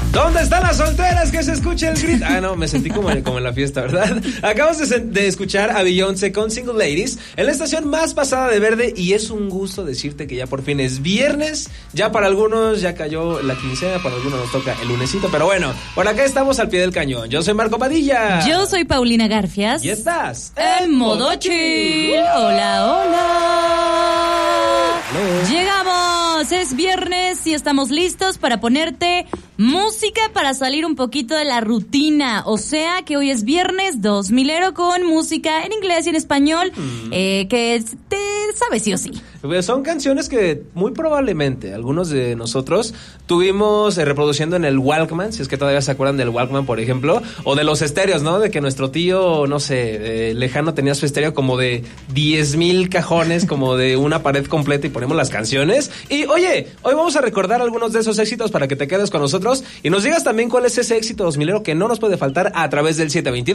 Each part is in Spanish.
¿Dónde están las solteras que se escuche el grito? Ah, no, me sentí como en la fiesta, ¿verdad? Acabamos de escuchar a Beyoncé con Single Ladies en la estación más pasada de verde y es un gusto decirte que ya por fin es viernes. Ya para algunos ya cayó la quincena, para algunos nos toca el lunesito, pero bueno, por acá estamos al pie del cañón. Yo soy Marco Padilla. Yo soy Paulina Garfias. Y estás en Modo Chill. Hola, hola. Hello. Llegamos, es viernes y estamos listos para ponerte música para salir un poquito de la rutina. O sea que hoy es viernes 2000ero con música en inglés y en español, que te sabes sí o sí. Son canciones que muy probablemente algunos de nosotros tuvimos reproduciendo en el Walkman, si es que todavía se acuerdan del Walkman, por ejemplo, o de los estéreos, ¿no? De que nuestro tío, no sé, lejano tenía su estéreo como de 10,000 cajones, como de una pared completa y ponemos las canciones. Y oye, hoy vamos a recordar algunos de esos éxitos para que te quedes con nosotros y nos digas también cuál es ese éxito 2000ero que no nos puede faltar a través del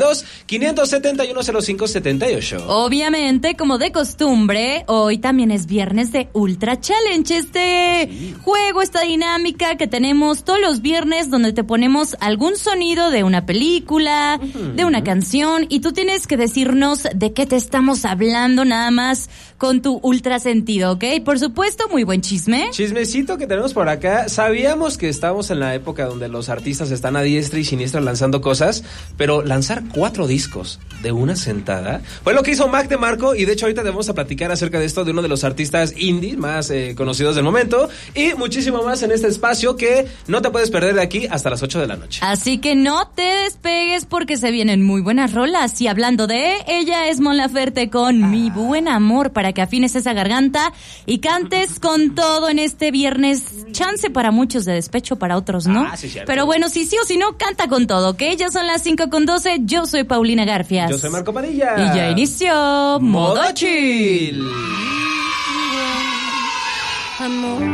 722-571-0578. Obviamente, como de costumbre, hoy también es viernes de Ultra Challenge, juego, esta dinámica que tenemos todos los viernes donde te ponemos algún sonido de una película, de una canción y tú tienes que decirnos de qué te estamos hablando nada más con tu ultra sentido, ¿ok? Por supuesto, muy buen chisme. Chismecito que tenemos por acá. Sabíamos que estamos en la época donde los artistas están a diestra y siniestra lanzando cosas, pero lanzar 4 discos de una sentada fue lo que hizo Mac DeMarco y de hecho ahorita te vamos a platicar acerca de esto de uno de los artistas indie más conocidos del momento y muchísimo más en este espacio que no te puedes perder de aquí hasta las 8 de la noche. Así que no te despegues porque se vienen muy buenas rolas y hablando de ella es Mon Laferte con Mi Buen Amor para que afines esa garganta y cantes con todo en este viernes. Chance para muchos de despecho, para otros no. Sí, cierto. Pero bueno, si sí o si no, canta con todo, ¿ok? Ya son las 5:12, yo soy Paulina Garfias. Yo soy Marco Padilla. Y ya inició Modo Chill. Amor.